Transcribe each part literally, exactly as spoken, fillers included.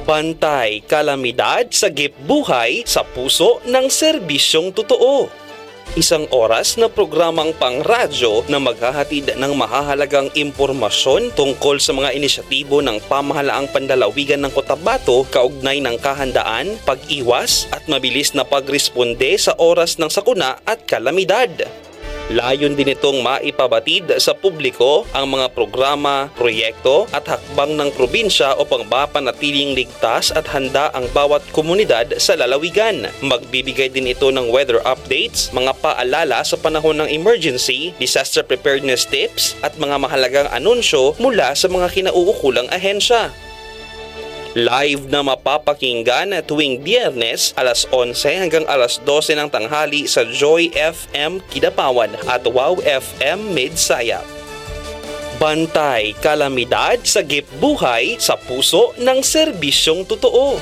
Bantay kalamidad sagip buhay sa puso ng serbisyong totoo. Isang oras na programang pangradyo na maghahatid ng mahahalagang impormasyon tungkol sa mga inisyatibo ng pamahalaang pandalawigan ng Cotabato kaugnay ng kahandaan, pag-iwas at mabilis na pagresponde sa oras ng sakuna at kalamidad. Layon din itong maipabatid sa publiko ang mga programa, proyekto at hakbang ng probinsya upang mapanatiling ligtas at handa ang bawat komunidad sa lalawigan. Magbibigay din ito ng weather updates, mga paalala sa panahon ng emergency, disaster preparedness tips at mga mahalagang anunsyo mula sa mga kinauukulang ahensya. Live na mapapakinggan tuwing Biyernes alas onse hanggang alas dose ng tanghali sa Joy F M Kidapawan at Wow F M Midsayap. Bantay kalamidad sagip buhay sa puso ng serbisyong totoo.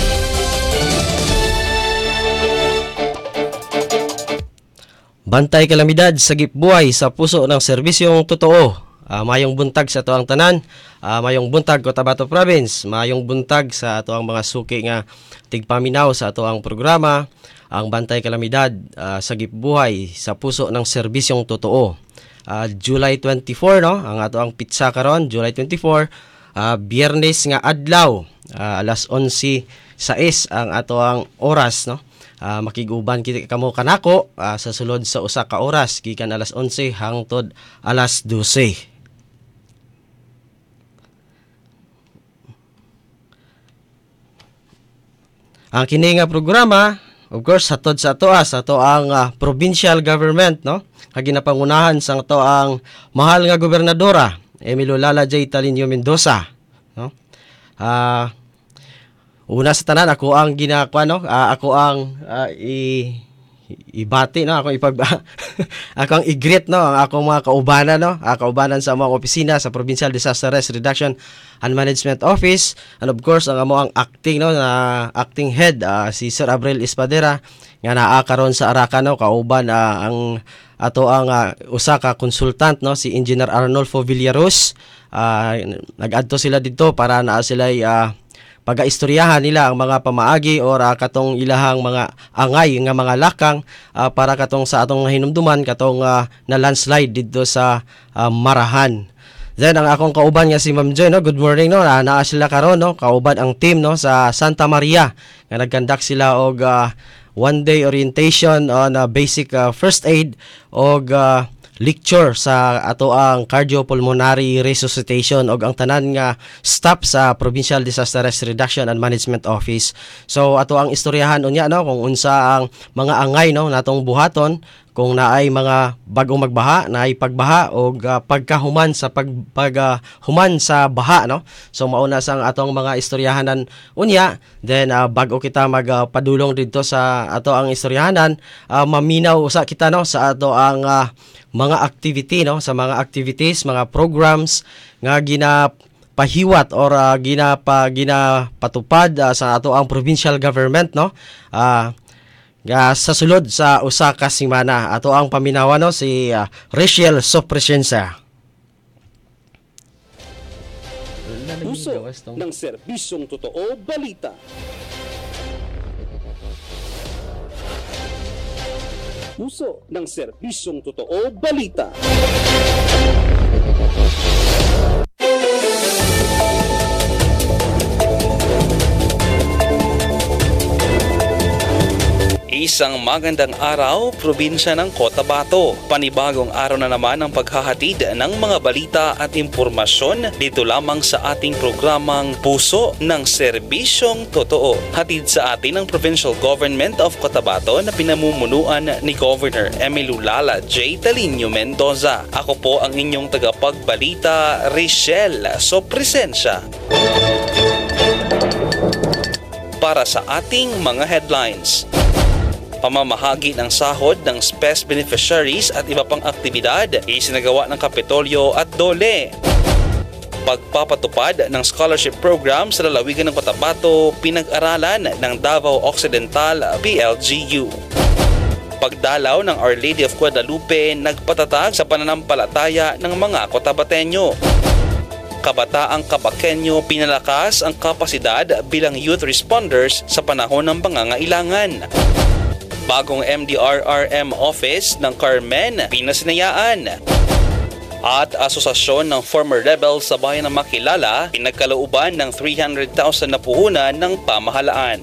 Bantay kalamidad sagip buhay sa puso ng serbisyong totoo. Uh, mayong buntag sa atoang tanan, uh, mayong buntag Cotabato Province, mayong buntag sa atoang mga suki nga tigpaminaw sa atoang programa, ang Bantay Kalamidad uh, sagip buhay sa puso ng serbisyong totoo. Uh, July twenty-four, no, ang atoang pitsa karon, July twenty-four, uh, Biyernes nga adlaw, uh, alas onse sais ang atoang oras, no. Uh, makiguban kita kamo kanako uh, sa sulod sa usa ka oras gikan alas onse hangtod alas dose. Ang kini nga programa, of course, hatod sa ato sa ato ang uh, provincial government, no? Kag ginapangunahan sa ato ang mahal nga gobernadora, Emilio Lala J. Talinio Mendoza, no? Ah, uh, una sa tanan ako ang ginakwa, no? Uh, ako ang uh, i ibati, no, ako ipag ako ang i-greet, no, ang akong mga kaubanan, no, uh, kaubanan sa mga opisina sa Provincial Disaster Risk Reduction and Management Office, and of course ang amo ang acting, no, na acting head uh, si Sir Abril Espadera nga naa karon sa Arakan, no, kauban uh, ang ato ang uh, usa ka consultant, no, si Engineer Arnolfo Villaros. Uh, nag-adto sila dito para naa sila uh, pagaistoryahan nila ang mga pamaagi or uh, katong ilahang mga angay nga mga lakang uh, para katong sa atong hinumduman katong uh, na landslide dito sa uh, Marahan. Then ang akong kauban nga si Ma'am Joy, no, good morning, no, na naa sila karon, no, kauban ang team, no, sa Santa Maria nga nagkandak sila og uh, one day orientation on uh, basic uh, first aid og uh, lecture sa ato ang cardiopulmonary resuscitation og ang tanan nga staff sa Provincial Disaster Risk Reduction and Management Office. So ato ang istoryahan unya, no, kung unsa ang mga angay, no, natong buhaton kung naay mga bagong magbaha, naay pagbaha o uh, pagkahuman sa pag, pag uh, human sa baha, no. So mauna sang atong mga istoryahanan unya, then uh, bago kita magpadulong uh, dito sa ato ang istoryahanan, uh, maminaw sa kita, no, sa ato ang uh, mga activity, no, sa mga activities, mga programs nga ginapahiwat or uh, ginapa ginapatupad uh, sa ato ang provincial government, no. Uh, Uh, sa sulod sa usa ka semana ato ang paminawan, no, si uh, Rachel Sopresensa. Puso ng serbisyong totoo balita. Puso ng serbisyong totoo balita. Isang magandang araw, probinsya ng Cotabato. Panibagong araw na naman ang paghahatid ng mga balita at impormasyon dito lamang sa ating programang Puso ng Serbisyong Totoo. Hatid sa atin ng Provincial Government of Cotabato na pinamumunuan ni Governor Emilio Lala J. Talinio Mendoza. Ako po ang inyong tagapagbalita, Rachel Sopresensa. Para sa ating mga headlines: pamamahagi ng sahod ng S P E S beneficiaries at iba pang aktibidad isinagawa ng Kapitolyo at Dole. Pagpapatupad ng scholarship program sa lalawigan ng Cotabato pinag-aralan ng Davao Occidental P L G U. Pagdalaw ng Our Lady of Guadalupe nagpatatag sa pananampalataya ng mga Cotabateño. Kabataang Kabakenyo pinalakas ang kapasidad bilang youth responders sa panahon ng pangangailangan. Bagong M D R R M office ng Carmen pinasinayaan. At asosasyon ng former rebels sa bayan ng Makilala pinagkalooban ng three hundred thousand na puhunan ng pamahalaan.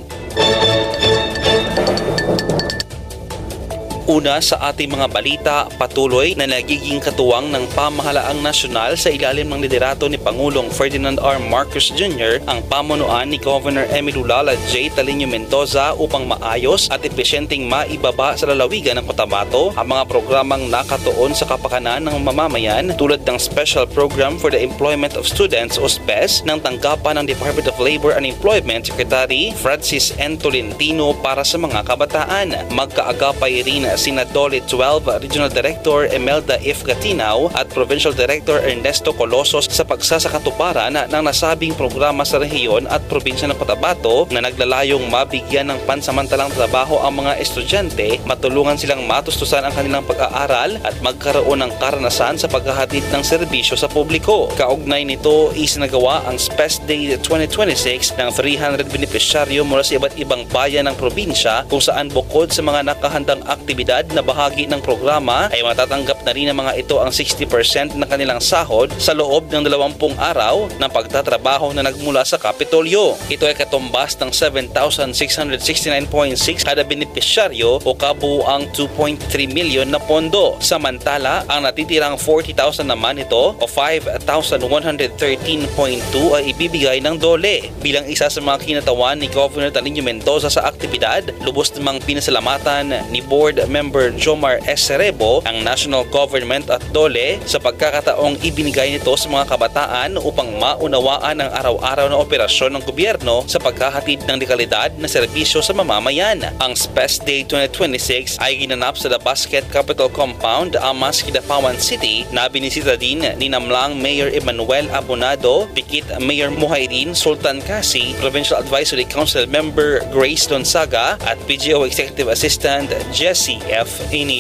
Una sa ating mga balita, patuloy na nagiging katuwang ng pamahalaang nasyonal sa ilalim ng liderato ni Pangulong Ferdinand R. Marcos Junior ang pamunuan ni Governor Emilio Lala J. Talino Mendoza upang maayos at epesyenteng maibaba sa lalawigan ng Cotabato ang mga programang nakatuon sa kapakanan ng mamamayan tulad ng Special Program for the Employment of Students o S P E S ng tanggapan ng Department of Labor and Employment Secretary Francis N. Tolentino para sa mga kabataan. Magkaagapay rin sina Dole twelve Regional Director Emelda F. Gatinaw at Provincial Director Ernesto Colosos sa pagsasakatuparan ng nasabing programa sa rehiyon at probinsya ng Cotabato na naglalayong mabigyan ng pansamantalang trabaho ang mga estudyante, matulungan silang matustusan ang kanilang pag-aaral at magkaroon ng karanasan sa paghahatid ng serbisyo sa publiko. Kaugnay nito, isinagawa ang S P E S Day twenty twenty-six ng three hundred benepisyaryo mula sa iba't ibang bayan ng probinsya kung saan bukod sa mga nakahandang aktibidad na bahagi ng programa ay matatanggap na rin ng mga ito ang sixty percent ng kanilang sahod sa loob ng dalawampung araw ng pagtatrabaho na nagmula sa Kapitolyo. Ito ay katumbas ng seven thousand six hundred sixty-nine point six kada benepisyaryo o kabuuang two point three million na pondo. Samantala, ang natitirang forty thousand naman ito o five thousand one hundred thirteen point two ay ibibigay ng Dole. Bilang isa sa mga kinatawan ni Governor Talino Mendoza sa aktibidad, lubos namang pinasalamatan ni Board Member Jomar S. Cerebo ang national government at Dole sa pagkakataong ibinigay nito sa mga kabataan upang maunawaan ang araw-araw na operasyon ng gobyerno sa paghahatid ng dekalidad na serbisyo sa mamamayan. Ang S P E S Day twenty twenty-six ay ginanap sa The Basket Capital Compound, Amas, Kidapawan City na binisita din ni Namlang Mayor Emmanuel Abonado, Pikit Mayor Muhayrin Sultan Kasi, Provincial Advisory Council Member Grace Donzaga at P G O Executive Assistant Jesse F. Init.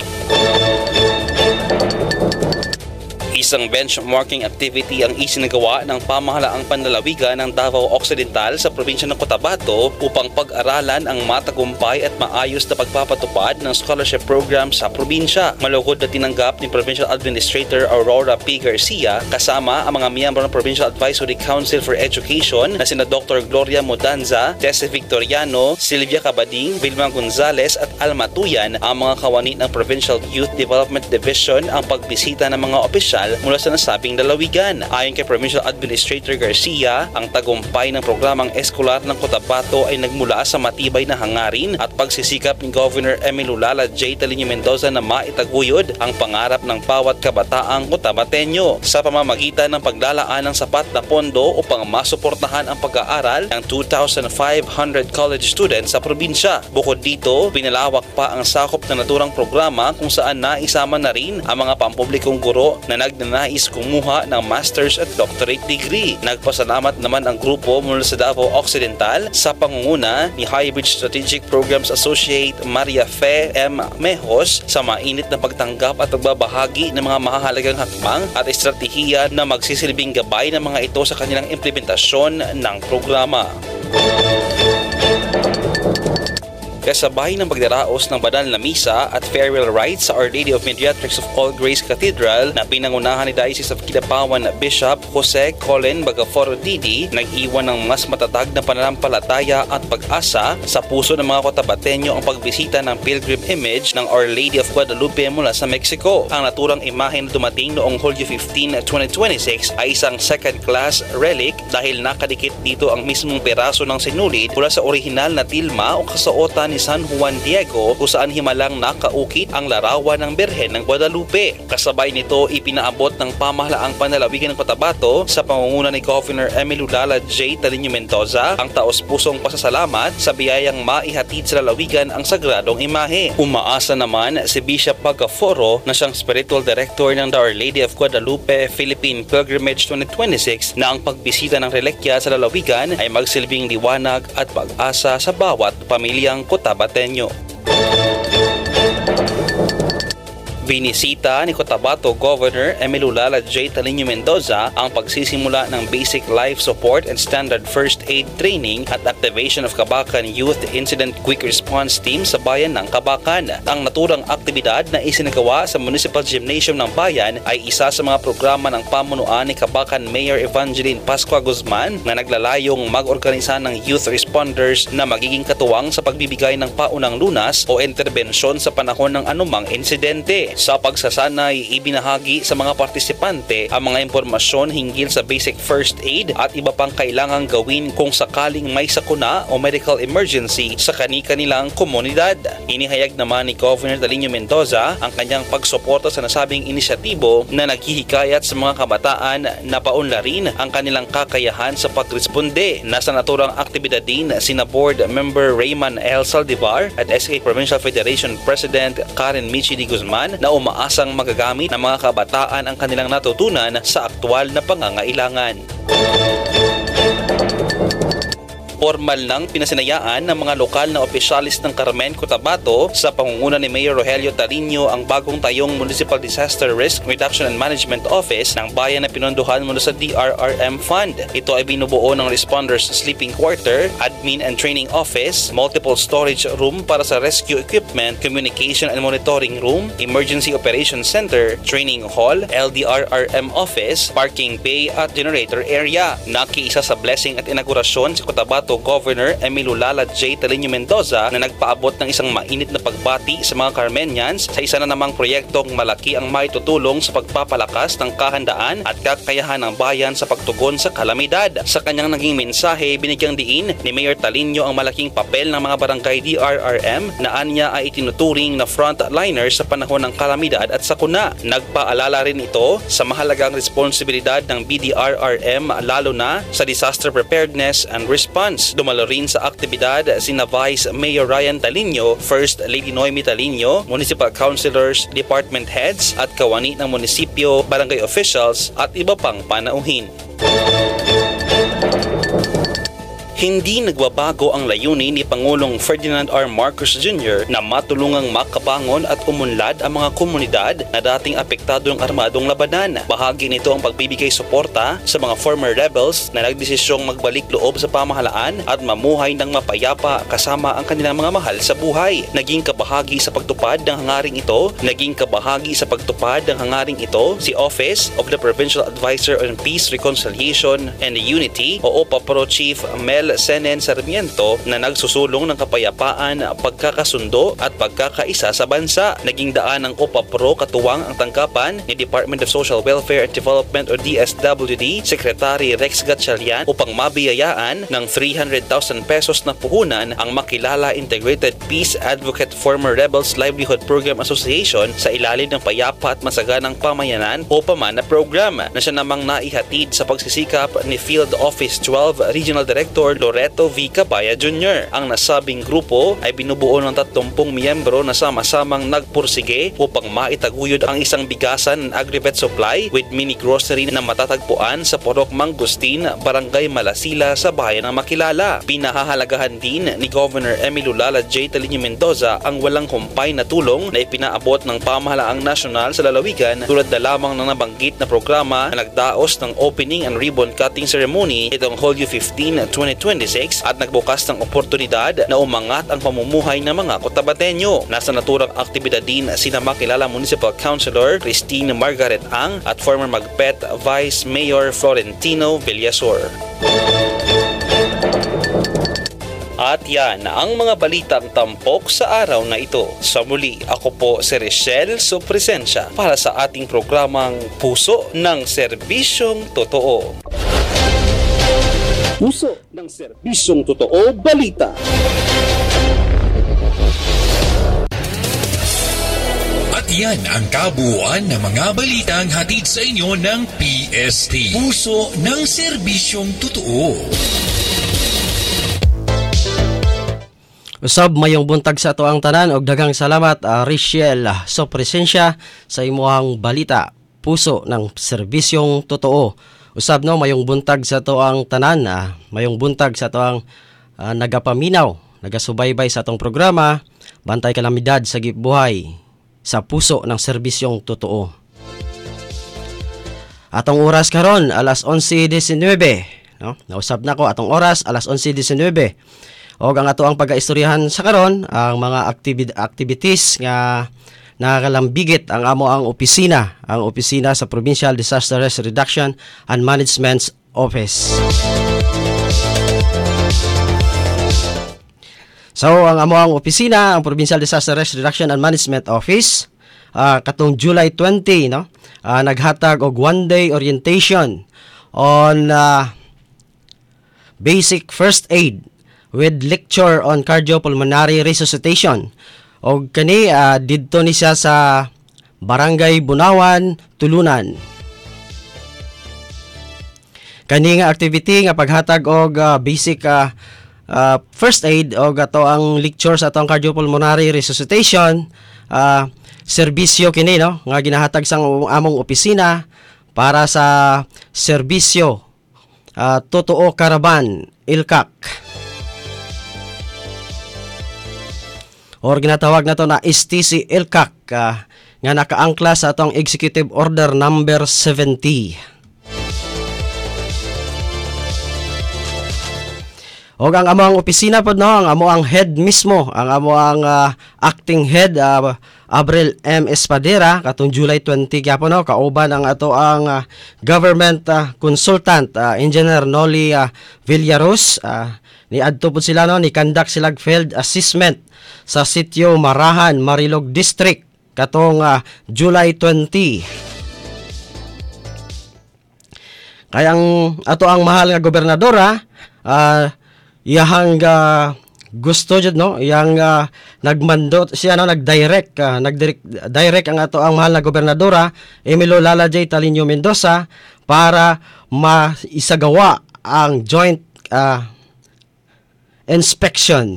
Isang benchmarking activity ang isinagawa ng pamahalaang panlalawigan ng Davao Occidental sa probinsya ng Cotabato upang pag-aralan ang matagumpay at maayos na pagpapatupad ng scholarship program sa probinsya. Malugod na tinanggap ni Provincial Administrator Aurora P. Garcia kasama ang mga miyembro ng Provincial Advisory Council for Education na sina Doctor Gloria Modanza, Tessie Victoriano, Silvia Cabading, Vilma Gonzales at Alma Tuyan ang mga kawani ng Provincial Youth Development Division ang pagbisita ng mga opisyal mula sa nasabing lalawigan. Ayon kay Provincial Administrator Garcia, ang tagumpay ng programang eskolar ng Cotabato ay nagmula sa matibay na hangarin at pagsisikap ni Governor Emilio Lala J. Talino Mendoza na maitaguyod ang pangarap ng bawat kabataang Cotabateño sa pamamagitan ng paglalaan ng sapat na pondo upang masuportahan ang pag-aaral ng two thousand five hundred college students sa probinsya. Bukod dito, pinalawak pa ang sakop na naturang programa kung saan naisama na rin ang mga pampublikong guro na nag na nais kumuha ng master's at doctorate degree. Nagpasalamat naman ang grupo mula sa Davao Occidental sa pangunguna ni Highbridge Strategic Programs Associate Maria Fe M. Mejos sa mainit na pagtanggap at pagbabahagi ng mga mahahalagang hakbang at estratehiya na magsisilbing gabay ng mga ito sa kanilang implementasyon ng programa. Kasabay ng pagdaraos ng banal na misa at farewell rites sa Our Lady of Mediatrix of All Grace Cathedral na pinangunahan ni Diocese of Kidapawan Bishop Jose Colin Bagaforo Didi, nag-iwan ng mas matatag na pananampalataya at pag-asa sa puso ng mga Cotabateño ang pagbisita ng pilgrim image ng Our Lady of Guadalupe mula sa Mexico. Ang naturang imahe na dumating noong Hulyo fifteenth, twenty twenty-six ay isang second-class relic dahil nakadikit dito ang mismong peraso ng sinulid mula sa orihinal na tilma o kasuotan ni San Juan Diego kung saan himalang nakaukit ang larawan ng Birhen ng Guadalupe. Kasabay nito, ipinaabot ng pamahalaang panlalawigan ng Cotabato sa pangunguna ni Governor Emilio Lala J. Talino Mendoza ang taos-pusong pasasalamat sa biyayang maihatid sa lalawigan ang sagradong imahe. Umaasa naman si Bishop Bagaforo na siyang Spiritual Director ng The Our Lady of Guadalupe Philippine Pilgrimage twenty twenty-six na ang pagbisita ng relikya sa lalawigan ay magsilbing liwanag at pag-asa sa bawat pamilyang Cotabateño. Binisita ni Cotabato Governor Emilio Lala J. Talino Mendoza ang pagsisimula ng Basic Life Support and Standard First Aid Training at activation of Kabakan Youth Incident Quick Response Team sa bayan ng Kabakan. Ang naturang aktibidad na isinagawa sa Municipal Gymnasium ng bayan ay isa sa mga programa ng pamunuan ni Kabakan Mayor Evangeline Pascua Guzman na naglalayong mag-organisa ng youth responders na magiging katuwang sa pagbibigay ng paunang lunas o interbensyon sa panahon ng anumang insidente. Sa pagsasanay, ibinahagi sa mga partisipante ang mga impormasyon hinggil sa basic first aid at iba pang kailangang gawin kung sakaling may sakuna o medical emergency sa kani-kanilang komunidad. Inihayag naman ni Governor Talino Mendoza ang kanyang pagsuporta sa nasabing inisyatibo na naghihikayat sa mga kabataan na paunlarin ang kanilang kakayahan sa pagresponde. Nasa naturang aktibidad din sina Board Member Rayman L. Saldivar at S K Provincial Federation President Karen Michi D. Guzman na umaasang magagamit ng mga kabataan ang kanilang natutunan sa aktwal na pangangailangan. Formal nang pinasinayaan ng mga lokal na opisyalis ng Carmen, Cotabato sa pangunguna ni Mayor Rogelio Tarino ang bagong tayong Municipal Disaster Risk Reduction and Management Office ng bayan na pinondohan mula sa D R R M Fund. Ito ay binubuo ng Responders Sleeping Quarter, Admin and Training Office, Multiple Storage Room para sa Rescue Equipment, Communication and Monitoring Room, Emergency Operations Center, Training Hall, L D R R M Office, Parking Bay at Generator Area. Nakiisa sa blessing at inaugurasyon si Cotabato Governor Emilio Lala J. Talino Mendoza na nagpaabot ng isang mainit na pagbati sa mga Carmenians sa isa na namang proyektong malaki ang maitutulong sa pagpapalakas ng kahandaan at kakayahan ng bayan sa pagtugon sa kalamidad. Sa kanyang naging mensahe, binigyang diin ni Mayor Talino ang malaking papel ng mga barangay D R R M na anya ay itinuturing na frontliners sa panahon ng kalamidad at sakuna. Nagpaalala rin ito sa mahalagang responsibilidad ng B D R R M lalo na sa disaster preparedness and response. Dumalo rin sa aktibidad sina Vice Mayor Ryan Talino, First Lady Noemi Talino, Municipal Councilors, Department Heads at kawani ng munisipyo, barangay officials at iba pang panauhin. Hindi nagbabago ang layunin ni Pangulong Ferdinand R. Marcos Junior na matulungang makabangon at umunlad ang mga komunidad na dating apektado ng armadong labanan. Bahagi nito ang pagbibigay suporta sa mga former rebels na nagdesisyong magbalik loob sa pamahalaan at mamuhay ng mapayapa kasama ang kanilang mga mahal sa buhay. Naging kabahagi sa pagtupad ng hangaring ito, naging kabahagi sa pagtupad ng hangaring ito si Office of the Provincial Advisor on Peace, Reconciliation and Unity o O P A Pro Chief Mel Senen Sarmiento na nagsusulong ng kapayapaan, pagkakasundo at pagkakaisa sa bansa. Naging daan ng O P A Pro katuwang ang tanggapan ni Department of Social Welfare and Development o D S W D Secretary Rex Gatchalian upang mabiyayaan ng three hundred thousand pesos na puhunan ang Makilala Integrated Peace Advocate Former Rebels Livelihood Program Association sa ilalim ng Payapa at Masaganang Pamayanan o PAMANA program na siya namang naihatid sa pagsisikap ni Field Office twelve Regional Director Loreto V. Cabaya Junior Ang nasabing grupo ay binubuo ng tatlumpung miyembro na sama-samang nagpursige upang maitaguyod ang isang bigasan and agri-vet supply with mini grocery na matatagpuan sa Porok Mangustin, Barangay Malasila sa bayan ng Makilala. Pinahahalagahan din ni Governor Emilio Lala J. Talino Mendoza ang walang humpay na tulong na ipinaabot ng pamahalaang nasyonal sa lalawigan tulad na lamang ng nabanggit na programa na nagdaos ng opening and ribbon cutting ceremony itong Hulyo fifteen, twenty twenty-six at nagbukas ng oportunidad na umangat ang pamumuhay ng mga Cotabateño. Nasa naturang aktibidad din sina Makilala Municipal Councilor Christine Margaret Ang at former Magpet Vice Mayor Florentino Villasor. At yan ang mga balitang tampok sa araw na ito. Sa muli, ako po si Richelle Sopresensya para sa ating programang Puso ng Serbisyong Totoo. Puso ng Serbisyong Totoo Balita. At yan ang kabuuan ng mga balitang hatid sa inyo ng P S T. Puso ng Serbisyong Totoo. Usab mayong buntag sa ato ang tanan og daghang salamat uh, Richelle Sopresensya sa imuhang balita. Puso ng Serbisyong Totoo. Usab no mayong buntag sa ato ang tanan, uh, mayong buntag sa ato ang uh, nagapaminaw, nagasubaybay sa atong programa Bantay Kalamidad sa Gibuhay sa puso ng serbisyong totoo. Atong oras karon alas onse diecinueve, no? Nausab na ko atong oras alas onse diecinueve. Og ang ato ang pagaistoryahan sa karon ang mga activi- activities nga nakalambigit ang amo ang opisina, ang opisina sa Provincial Disaster Risk Reduction and Management Office. So ang amo ang opisina, ang Provincial Disaster Risk Reduction and Management Office, uh, katong July twenty, no? Uh, naghatag og one day orientation on uh, basic first aid with lecture on cardiopulmonary resuscitation. Og kani uh, didto ni siya sa Barangay Bunawan, Tulunan. Kani nga activity nga paghatag og uh, basic uh, uh, first aid og ato ang lecture sa atong cardiopulmonary resuscitation, uh, serbisyo kini, no, nga ginahatag sang among opisina para sa serbisyo uh, Totoo Caravan I L C A C, or ginatawag na to na S T C I L C A C, uh, nga nakaangkla sa atong Executive Order number seventy. Og ang amo ang opisina pod, no, ang amo ang head mismo, ang amo ang uh, acting head, uh, Abril M. Espadera, katong July twenty gyapon, no, kauban ang ato ang uh, government uh, consultant, uh, Engineer Noli uh, Villaros. Uh, ni adto pod sila, no, ni conduct sila field assessment sa sitio Marahan, Marilog District katong uh, July twenty. Kaya ang ato ang mahal nga gobernadora, uh, iyahang uh, gusto jud, no, iyang uh, nagmando siya, no, nagdirect uh, nagdirect direct ang ato ang mahal na gobernadora Emilio Lala J. Talinio Mendoza para maisagawa ang joint uh, inspection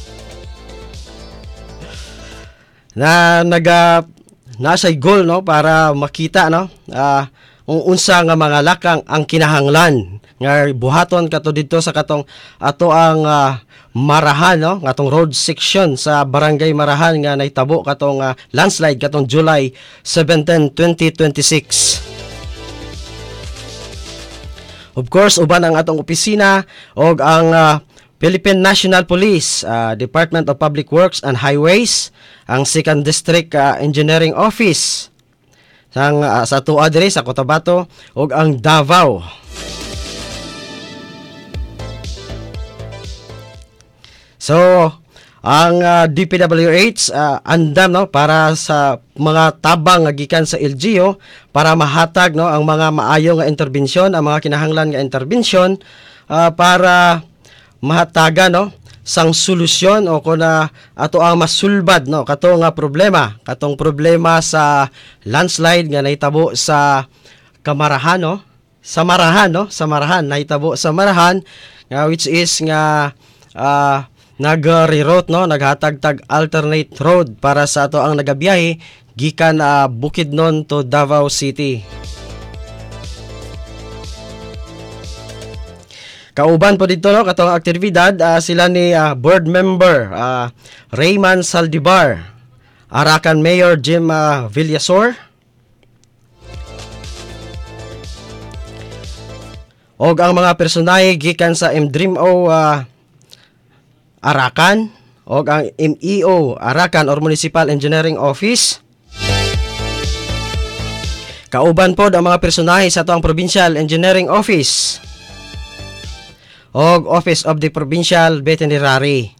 na naga nasay goal, no, para makita, no, uh, kung unsa nga mga lakang ang kinahanglan nga buhaton kato dito sa katong ato ang uh, Marahan, no, katong road section sa Barangay Marahan nga nahitabo katong uh, landslide katong July seventeenth, twenty twenty-six. Of course, uban ang atong opisina og ang uh, Philippine National Police, uh, Department of Public Works and Highways, ang second District uh, Engineering Office sang uh, sa tuwa diri sa Cotabato, og ang Davao. So, ang uh, D P W H uh, andam, no, para sa mga tabang nga gikan sa L G U para mahatag, no, ang mga maayo nga interbensyon, ang mga kinahanglan nga interbensyon uh, para mahatagan, no, sang solusyon o kuna ato ang masulbad, no, kato nga problema, katong problema sa landslide nga nahitabo sa Kamarahan, no, sa Marahan, no, sa Marahan nahitabo sa Marahan, nga which is nga uh, nag-reroute, no, naghatag-tag alternate road para sa ato ang nagabiyahe gikan uh, Bukidnon to Davao City. Kauban po dito, no, katong aktibidad, uh, sila ni uh, board member uh, Rayman Saldivar, Arakan Mayor Jim uh, Villasor, og ang mga personahe gikan sa M D R I M O uh, Arakan og ang M E O Arakan or Municipal Engineering Office. Kauban pod ang mga personahe sa atong Provincial Engineering Office og Office of the Provincial Veterinary.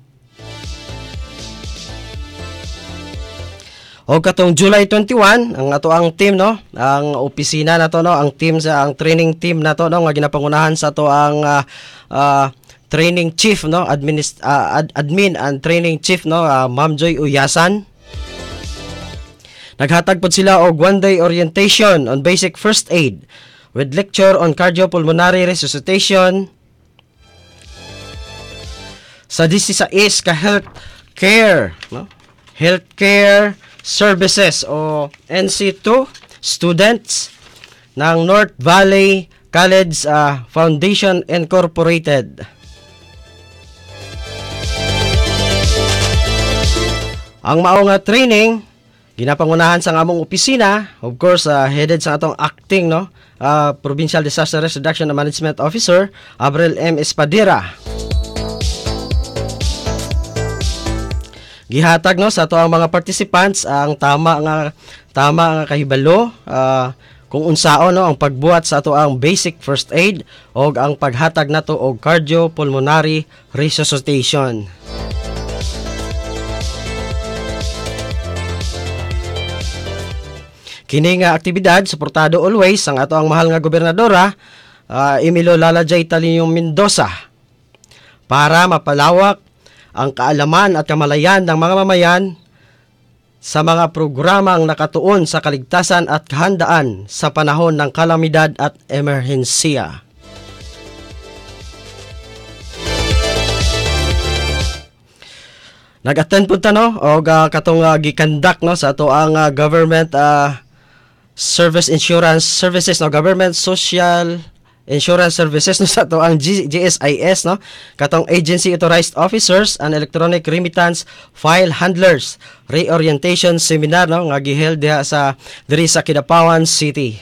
Og katong July twenty-one, ang ato ang team, no, ang opisina nato, no, ang team sa ang training team nato, no, nga ginapangunahan sa ato ang uh, uh, training chief, no, administ uh, ad admin and training chief, no, uh, Ma'am Joy Uyasan. Naghatag pod sila og one day orientation on basic first aid with lecture on cardiopulmonary resuscitation sa disisais ka health care, no, healthcare services o N C two students ng North Valley College uh, Foundation Incorporated. Ang mao nga training Ginapangunahan sa among opisina, of course, uh, headed sa atong acting, no, uh, Provincial Disaster Risk Reduction and Management Officer, Abril M. Espadera. Gihatag, no, sa ato ang mga participants ang tama nga tama nga kahibalo, uh, kung unsaon, no, ang pagbuhat sa ato ang basic first aid o ang paghatag nato og cardiopulmonary resuscitation. Kini nga aktibidad suportado always ang ato ang mahal nga gobernadora, uh, Emilio Lala J. Talinyong Mendoza, para mapalawak ang kaalaman at kamalayan ng mga mamayan sa mga programang nakatuon sa kaligtasan at kahandaan sa panahon ng kalamidad at emerhensiya. Nag-attend punta, no, o uh, katong uh, gikandak, no, sa ato ang uh, government uh, service insurance services, no, government social insurance services, no, sa to ang G- GSIS, no, katong agency authorized officers and electronic remittance file handlers reorientation seminar, no, nga giheld diha sa diri sa Kidapawan City.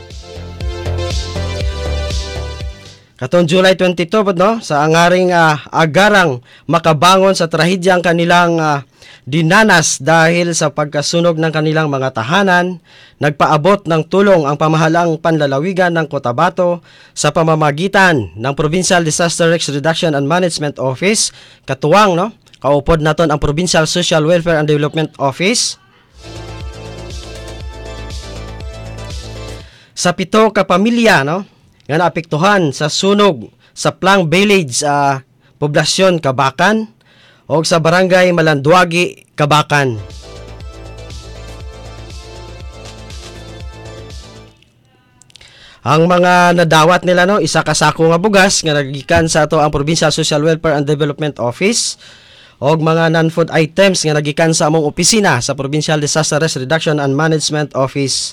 Katong July twenty-two, no, sa angaring uh, agarang makabangon sa trahedyang kanilang uh, dinanas dahil sa pagkasunog ng kanilang mga tahanan, nagpaabot ng tulong ang pamahalang panlalawigan ng Cotabato sa pamamagitan ng Provincial Disaster Risk Reduction and Management Office, katuwang, no, kaupod naton ang Provincial Social Welfare and Development Office. Sa pito ka pamilya, no, nga naapektuhan sa sunog sa Plang Village, uh, poblasyon Kabakan, o sa barangay Malanduagi, Kabakan. Ang mga nadawat nila, no, isa ka sako nga bugas nga nagikan sa ato ang Provincial Social Welfare and Development Office, og mga non-food items nga nagikan sa among opisina sa Provincial Disaster Risk Reduction and Management Office.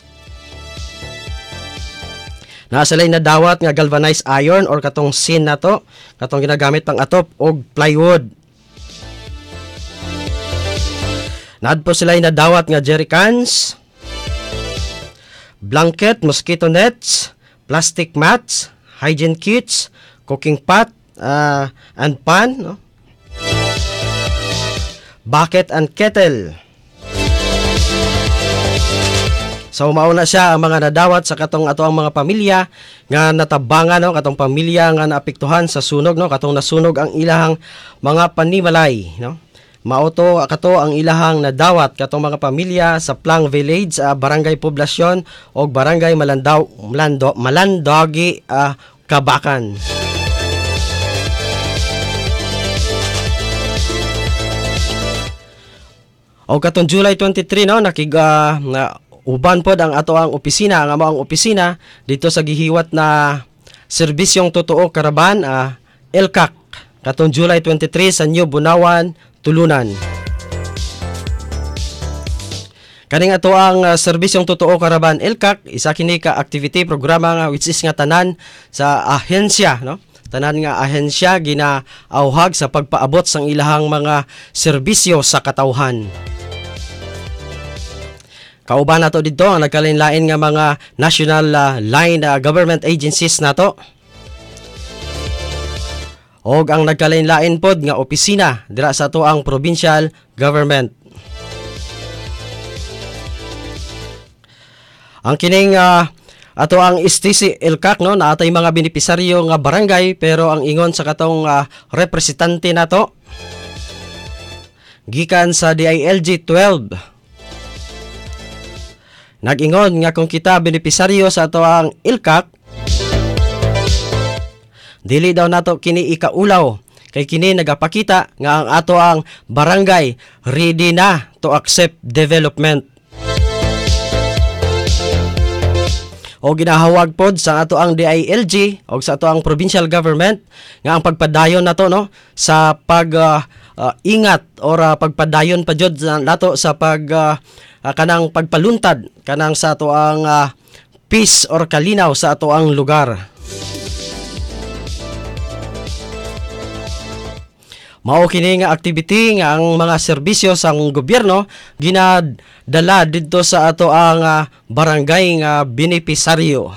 Nasalay na dawat nga galvanized iron or katong sin nato, katong ginagamit pang atop og plywood. Nadpo sila na dawat nga jerry cans, blanket, mosquito nets, plastic mats, hygiene kits, cooking pot, uh, and pan, no? Bucket and kettle. So mauna siya ang mga nadawat sa katong ato ang mga pamilya nga natabangan, no, katong pamilya nga naapektuhan sa sunog, no, katong nasunog ang ilahang mga panimalay, no. Mauto kato ang ilahang nadawat katong mga pamilya sa Plang Village, uh, Barangay Poblasyon o Barangay Malandaw Malando, Malandogi, uh, Kabakan. O katong July twenty-three, no, nakiga na uban pod ang ato ang opisina, ang amo ang opisina dito sa gihiwat na Serbisyong Totoo Karaban, uh, L C A C, katong July twenty-three sa New Bunawan, Tulunan. Kaning ato ang uh, Serbisyong Totoo Karaban L C A C, isa kini ka activity programa nga which is nga tanan sa ahensya, no? Tanan nga ahensya ginaauhag sa pagpaabot sang ilahang mga serbisyo sa katawhan. Kauban nato dito ang nagkalain-lain nga mga national uh, line uh, government agencies nato. Og ang nagkalain-lain pod nga opisina dira sa ato ang provincial government. Ang kining uh, ato ang S T C L C A C, no, naatay mga benepisaryo nga barangay pero ang ingon sa katong uh, representante nato gikan sa D I L G twelve. Nag-ingon nga kung kita benepisaryo sa ato ang L C A C, dili daw nato kini ikaulaw kay kini nagapakita nga ang ato ang barangay ready na to accept development. O ginahawag pod sa ato ang D I L G o sa ato ang provincial government nga ang pagpadayon nato, no, sa pag uh, uh, ingat or uh, pagpadayon pa jud nato sa pag uh, uh, kanang pagpaluntad kanang sa ato ang uh, peace or kalinaw sa ato ang lugar. Mao kini nga activity nga ang mga serbisyo sang gobyerno ginadala didto sa ato ang ah, barangay nga benepisaryo.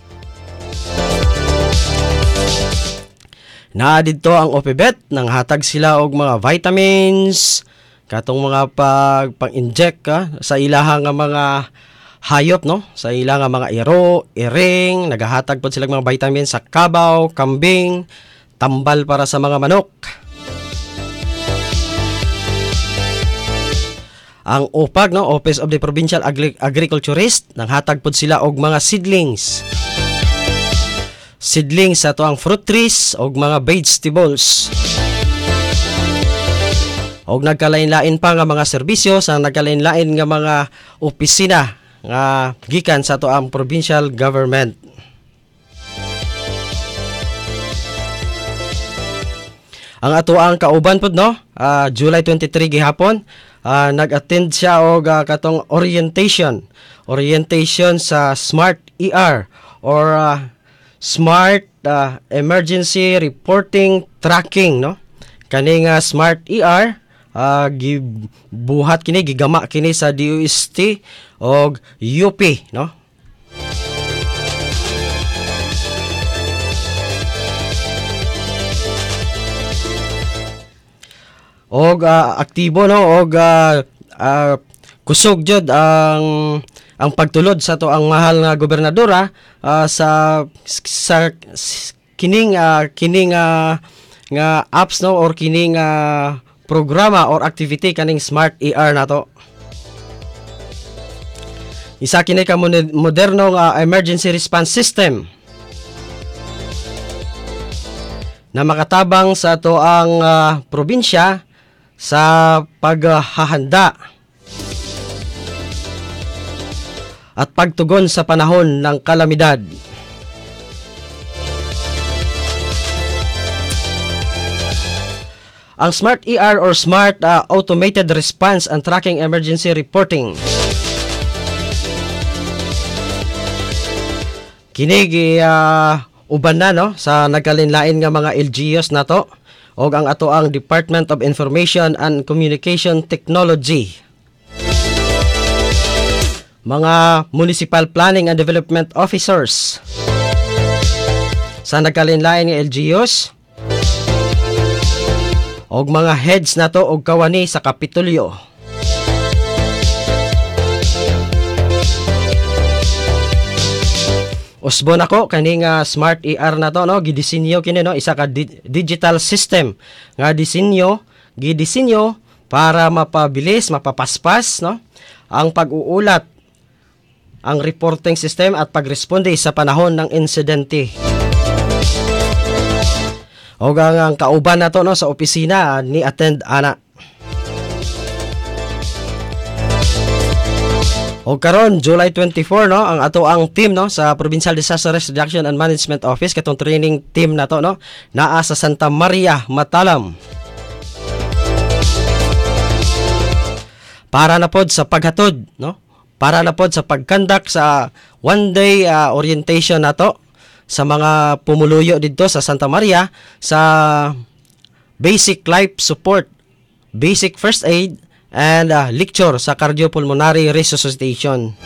Na didto ang O P B E T nang hatag sila og mga vitamins katong mga pag pang-inject ka sa ilahang nga mga hayop, no, sa ilang nga mga iro, iring, nagahatag pod sila mga vitamins sa kabaw, kambing, tambal para sa mga manok. Ang O P A G, no, Office of the Provincial Agri- Agriculturist, nanghatag pod sila og mga seedlings. Seedlings sa tuang fruit trees og mga vegetables. Og nagkalain-lain pa nga mga serbisyo sa nagkalain-lain nga mga opisina nga gikan sa tuang provincial government. Ang ato ang kauban pod, no, uh, July twenty-three gihapon, uh, nag-attend siya og uh, katong orientation. Orientation sa Smart E R or uh, Smart uh, Emergency Reporting Tracking, no. Kani nga Smart E R uh, gibuhat kini, gigama kini sa D O S T og U P, no. Og uh, aktibo, no, og uh, uh, kusog jud ang ang pagtulod sa to ang mahal nga gobernadora uh, sa sa kining uh, kining uh, nga apps, no, or kining uh, programa or activity kaning Smart E R nato. Isa kini ka moderno nga emergency response system na makatabang sa to ang uh, probinsya sa paghahanda at pagtugon sa panahon ng kalamidad. Ang Smart E R or Smart uh, Automated Response and Tracking Emergency Reporting, kini uh, uban na, no, sa nagkalinlain nga mga L G Us nato og ang ato ang Department of Information and Communication Technology, mga Municipal Planning and Development Officers sa nagkalinlain nga L G Us og mga heads nato og kawani sa Kapitolyo. Usbon ako kani nga Smart E R na to, no, gidisenyo kini, no, isa ka di- digital system nga disenyo gidisenyo para mapabilis, mapapaspas, no, ang pag-uulat, ang reporting system at pagresponde sa panahon ng insidente. Og ang, ang kauban na to, no, sa opisina ni attend ana. O karon July twenty-four, no, ang ato ang team, no, sa Provincial Disaster Risk Reduction and Management Office, katong training team na to, no, naa sa Santa Maria, Matalam. Para na pod sa paghatod, no, para na pod sa pagkandak sa one day uh, orientation nato sa mga pumuluyo didto sa Santa Maria sa basic life support, basic first aid, and uh, lecture sa cardiopulmonary resuscitation.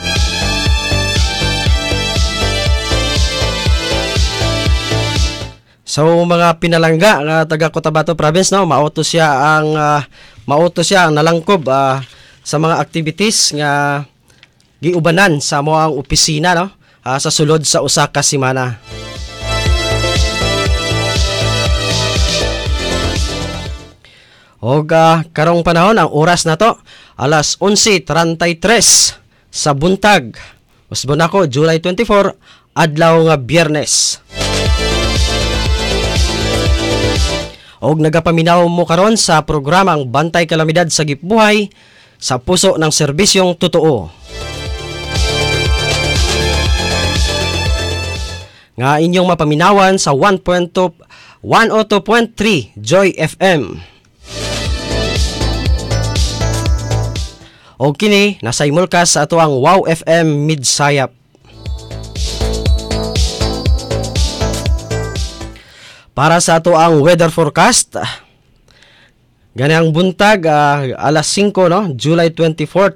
So mga pinalangga nga taga Cotabato Province, no, mauto siya ang uh, mauto siya ang nalangkob uh, sa mga activities nga giubanan sa mo ang opisina, no, uh, sa sulod sa usa ka semana. Og uh, karong panahon ang oras na to alas onse treinta-tres sa buntag. Usbon ako July twenty-four, adlaw nga Biyernes. Og nagapaminaw mo karon sa programang Bantay Kalamidad sa Gipbuhay sa puso ng serbisyong totoo. Nga inyong mapaminawan sa one oh two point three Joy F M. O kini nasaymol ka sa ato ang Wow F M Midsayap. Para sa ato ang weather forecast, Gani ang buntag, ah, alas singko, no? July twenty-fourth,